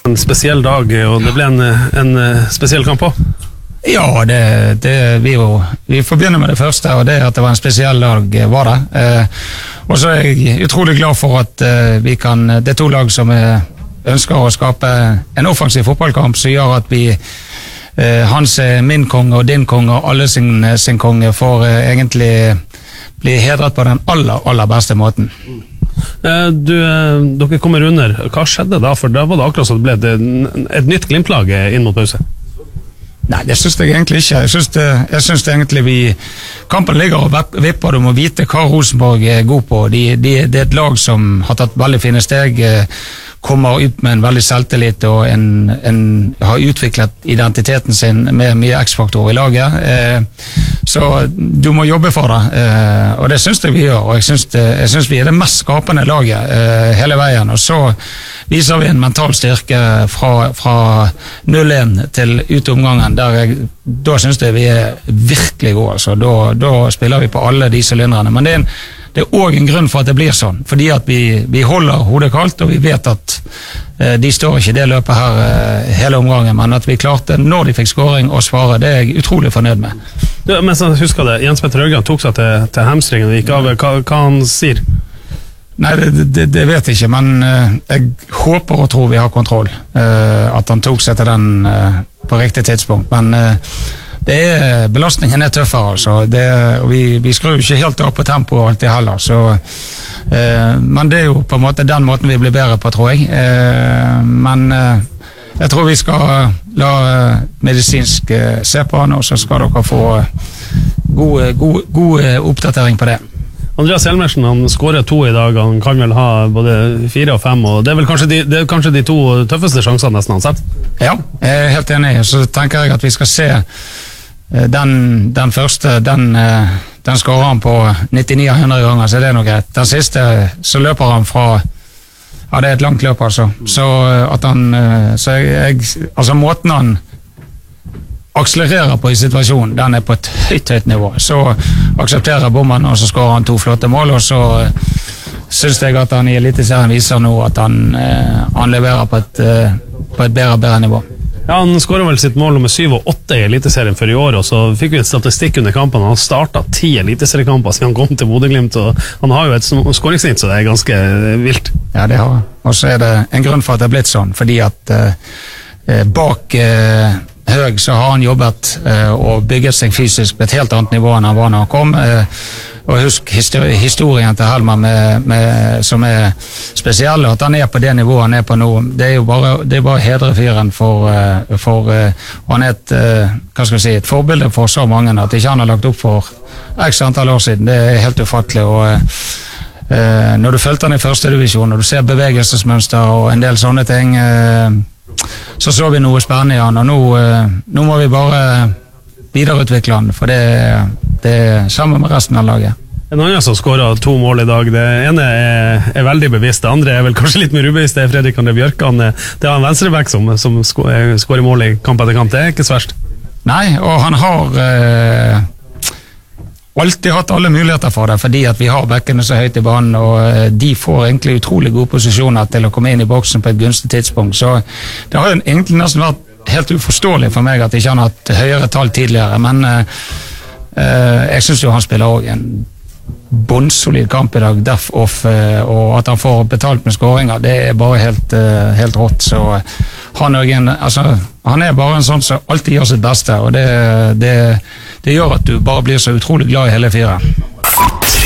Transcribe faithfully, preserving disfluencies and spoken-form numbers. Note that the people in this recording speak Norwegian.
En spesiell dag, og det ble en, en spesiell kamp også. Ja, det, det, vi, jo, vi får begynne med det første, og det at det var en spesiell dag var det. Eh, og så er jeg utrolig glad for at eh, vi kan, det er to lag som er, ønsker å skape en offensiv fotballkamp som gjør at vi, eh, hans er min konge og din konge og alle sin, sin konge får eh, egentlig bli hedret på den aller, aller beste måten. Eh, du, dere kommer under. Hva skjedde da? For da var det akkurat så det ble et, et nytt Glimt-lag inn mot pause. Nei, det synes jeg egentlig ikke. Jeg synes det, jeg synes det egentlig vi... Kampen ligger og vipper, du må vite hva Rosenborg er god på. De, de, det er et lag som har tatt veldig fine steg, kommer ut med en veldig selvtillit og en, en, har utviklet identiteten sin med mye X-faktor i laget. Eh, så du må jobbe for det, eh, og det synes jeg vi gjør. Og jeg synes, det, jeg synes vi er det mest skapende laget eh, hele veien, og så viser vi en mental styrke fra, fra null én til ut omgangen, der jeg, da synes jeg vi er virkelig gode, altså. Da, da spiller vi på alle de sylindrene, men det er, en, det er også en grunn for at det blir sånn, fordi at vi, vi holder hodet kaldt, og vi vet at eh, de står ikke det løpet her eh, hele omgangen, men at vi klarte, når de fikk scoring og svare, det er jeg utrolig fornøyd med. Ja, men så husker det, Jens Petter Haugan tok seg til, til hamstringen og gikk av, hva, hva han sier? Nei, det, det, det vet jeg ikke, men uh, jeg håper og tror vi har kontroll, uh, at han tok seg til den uh, på riktig tidspunkt, men uh, det er, belastningen er tøffere, altså. Det, og vi, vi skrur ikke helt opp på tempo og alt det heller, så, uh, men det er jo på en måte den måten vi blir bedre på, tror jeg, uh, men uh, jeg tror vi skal la uh, medisinsk uh, se på han, og så skal dere få uh, god, god, god uh, oppdatering på det. Andreas Hjelmersen, han skårer to i dag, han kan vel ha både fire og fem, og det er vel kanskje de, det er kanskje de to tøffeste sjansene nesten han sett? Ja, jeg er helt enig, så tenker jeg at vi skal se den, den første, den, den skårer han på nittionio av hundre ganger, så det er noe greit. Den siste, så løper han fra, ja det er et langt løp altså, så at han, så jeg, jeg altså måten han akselererer på i situasjonen, den er på et høyt, høyt nivå. Så aksepterer bommen, og så skårer han to flotte mål, og så synes jeg at han i Eliteserien viser nå at han, eh, han leverer på et, eh, på et bedre, bedre nivå. Ja, han skårer vel sitt mål nummer syv og åtte i Eliteserien for i år, og så fikk vi et statistikk under kampen. Han har startet ti Eliteseriekamper siden han kom til Bodø/Glimt, og han har jo et skåringssnitt, så det er ganske vilt. Ja, det har han. Og så er det en grunn for at det er blitt sånn, fordi at eh, bak eh, Høg så har han jobbet eh, og bygget seg fysisk på et helt annet nivå enn han var når han kom. Eh, og husk histori- historien til Helmer med, med, som er spesiell, at han er på det nivået han er på nå. Det er jo bare, det er bare hedre fyren for, uh, for uh, han er et, uh, hva skal jeg si, et forbilde for så mange, at ikke han har lagt opp for x antall år siden. Det er helt ufattelig, og uh, når du følte han i første divisjon, og du ser bevegelsesmønster og en del sånne ting, uh, så så vi noe spennende i han, og nå, nå må vi bare videreutvikle han, for det, det er sammen med resten av laget. En annen som skåret to mål i dag, det ene er, er veldig bevisst, det andre er vel kanskje litt mer ubevisst, det er Fredrik André Bjørkan. Det er en venstreback som, som skårer mål i kamp etter kamp, det er ikke så verst. Nei, og han har eh, alltid hatt alle muligheter for det, fordi at vi har bekkene så høyt i banen, og de får egentlig utrolig gode posisjoner til å komme inn i boksen på et gunstig tidspunkt. Så det har jo egentlig nesten vært helt uforståelig for meg at ikke han har hatt høyere tall tidligere, men eh, jeg synes jo han spiller også en båndsolid kamp i dag, deff off, og at han får betalt med skåringer, det er bare helt, helt rått. Så han er, en, altså, han er bare en sånn som alltid gjør sitt beste, og det, det, det gjør at du bare blir så utrolig glad i hele fire.